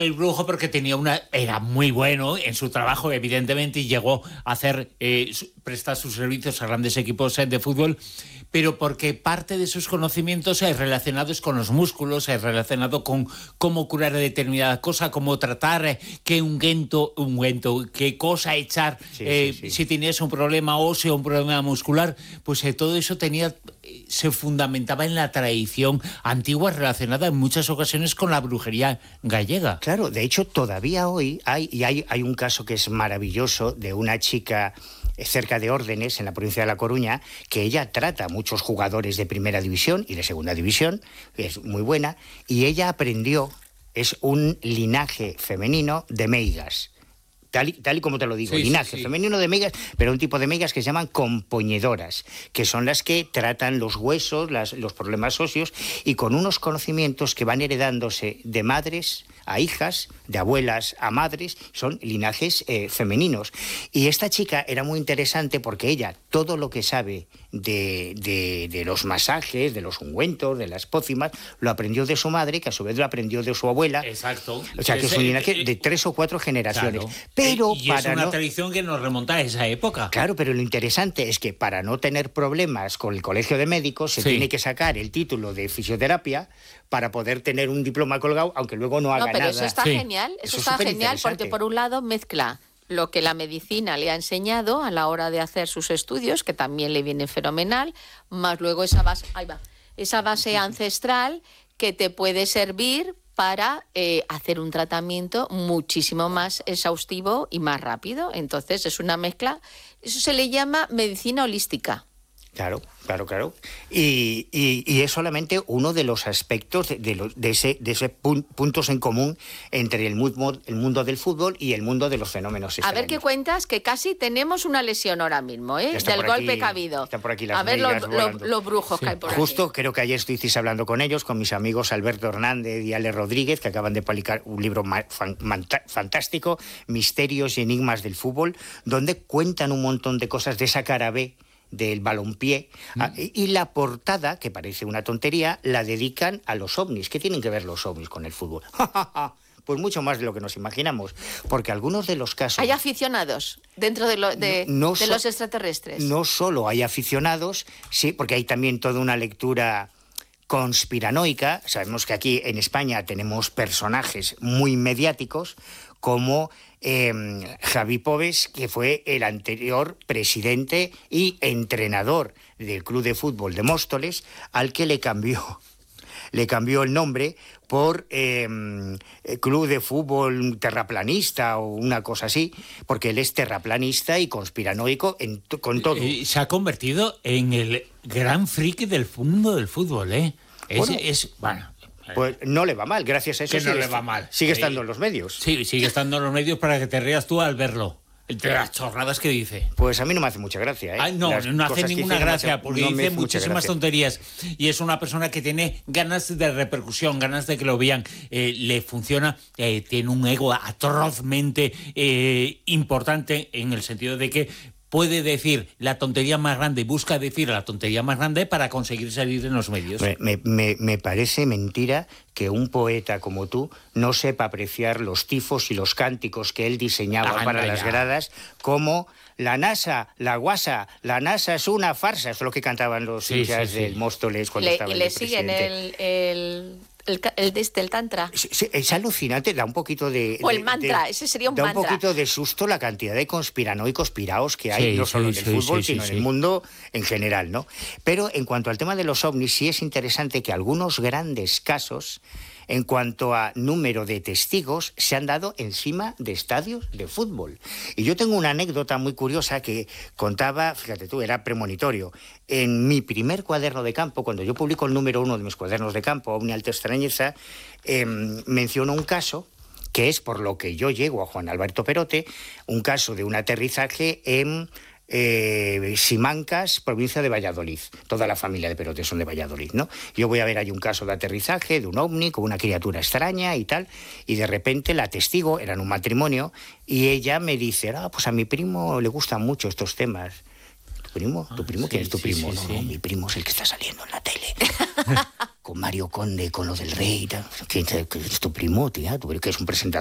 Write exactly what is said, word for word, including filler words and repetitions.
El brujo porque tenía una era muy bueno en su trabajo, evidentemente, y llegó a hacer eh, prestar sus servicios a grandes equipos de fútbol, pero porque parte de sus conocimientos es relacionados con los músculos, es relacionado con cómo curar determinada cosa, cómo tratar, qué ungüento, ungüento, qué cosa echar, sí, eh, sí, sí. si tenías un problema óseo, un problema muscular, pues eh, todo eso tenía, se fundamentaba en la tradición antigua relacionada en muchas ocasiones con la brujería gallega. Claro, de hecho todavía hoy hay, y hay, hay un caso que es maravilloso de una chica cerca de Órdenes, en la provincia de La Coruña, que ella trata a muchos jugadores de primera división y de segunda división, que es muy buena, y ella aprendió, es un linaje femenino de meigas. Tal y, tal y como te lo digo, sí, linaje sí, sí. femenino de meigas, pero un tipo de meigas que se llaman compoñedoras, que son las que tratan los huesos, las, los problemas óseos, y con unos conocimientos que van heredándose de madres a hijas, de abuelas a madres, son linajes eh, femeninos. Y esta chica era muy interesante porque ella, todo lo que sabe de, de, de los masajes, de los ungüentos, de las pócimas, lo aprendió de su madre, que a su vez lo aprendió de su abuela. Exacto. O sea, que es un linaje de tres o cuatro generaciones. Claro. Pero y para es una no... tradición que nos remonta a esa época. Claro, pero lo interesante es que para no tener problemas con el colegio de médicos se sí. tiene que sacar el título de fisioterapia para poder tener un diploma colgado, aunque luego no haga no, pero nada. Eso está sí. genial, eso, eso está genial porque por un lado mezcla lo que la medicina le ha enseñado a la hora de hacer sus estudios, que también le viene fenomenal, más luego esa base, ahí va, esa base ancestral que te puede servir para eh, hacer un tratamiento muchísimo más exhaustivo y más rápido. Entonces es una mezcla, eso se le llama medicina holística. Claro, claro, claro. Y, y, y es solamente uno de los aspectos de, de, lo, de ese, de ese pun, puntos en común entre el mundo, el mundo del fútbol y el mundo de los fenómenos extraños. A ver qué cuentas, que casi tenemos una lesión ahora mismo, ¿eh? Del golpe que ha habido. Están por aquí las A ver los lo, lo brujos sí. que hay por Justo, aquí. creo que ayer estuvisteis hablando con ellos, con mis amigos Alberto Hernández y Ale Rodríguez, que acaban de publicar un libro fan, fantástico, Misterios y Enigmas del Fútbol, donde cuentan un montón de cosas de esa cara B del balompié, mm. y la portada, que parece una tontería, la dedican a los ovnis. ¿Qué tienen que ver los ovnis con el fútbol? Pues mucho más de lo que nos imaginamos, porque algunos de los casos... ¿Hay aficionados dentro de, lo, de, no, no de so, los extraterrestres? No solo hay aficionados, sí, porque hay también toda una lectura conspiranoica. Sabemos que aquí en España tenemos personajes muy mediáticos, como eh, Javi Pobes, que fue el anterior presidente y entrenador del Club de Fútbol de Móstoles, al que le cambió, le cambió el nombre por eh, Club de Fútbol Terraplanista o una cosa así, porque él es terraplanista y conspiranoico en con todo. Eh, se ha convertido en el gran friki del mundo del fútbol, ¿eh? Es, bueno, es, bueno pues no le va mal, gracias a eso. Que sigue, no le va mal. Sigue sí. estando en los medios. Sí, sigue estando en los medios para que te rías tú al verlo. Entre las chorradas que dice. Pues a mí no me hace mucha gracia, ¿eh? Ay, no, Las no hace ninguna gracia, no, porque no dice muchísimas tonterías. Y es una persona que tiene ganas de repercusión, ganas de que lo vean. Eh, le funciona, eh, tiene un ego atrozmente eh, importante, en el sentido de que puede decir la tontería más grande, busca decir la tontería más grande para conseguir salir en los medios. Me, me, me parece mentira que un poeta como tú no sepa apreciar los tifos y los cánticos que él diseñaba ah, para no, las ya. gradas, como la NASA, la guasa, la NASA es una farsa. Eso es lo que cantaban los sí, hinchas sí, sí. del Móstoles cuando le, estaban y le siguen el... el... El, el, de este, el tantra. Es, es alucinante, da un poquito de... O el de, mantra, de, ese sería un da mantra. Da un poquito de susto la cantidad de conspiranoicos piraos que hay, sí, no solo sí, en el sí, fútbol, sí, sino sí, en el mundo en general, ¿no? Pero en cuanto al tema de los ovnis, sí es interesante que algunos grandes casos, en cuanto a número de testigos, se han dado encima de estadios de fútbol. Y yo tengo una anécdota muy curiosa que contaba, fíjate tú, era premonitorio. En mi primer cuaderno de campo, cuando yo publico el número uno de mis cuadernos de campo, Ovni Alta Extrañeza, eh, menciono un caso que es por lo que yo llego a Juan Alberto Perote, un caso de un aterrizaje en... Eh, Simancas, provincia de Valladolid. Toda la familia de Perote son de Valladolid, ¿no? Yo voy a ver ahí un caso de aterrizaje de un ovni con una criatura extraña y tal, y de repente la testigo, eran un matrimonio, y ella me dice, ah, pues a mi primo le gustan mucho estos temas. ¿Tu primo? ¿Tu primo? Ah, ¿Quién sí, es tu primo? Sí, no, sí. no, mi primo es el que está saliendo en la tele. con Mario Conde, con lo del rey, que, que es tu primo, tía, tú que es un presentador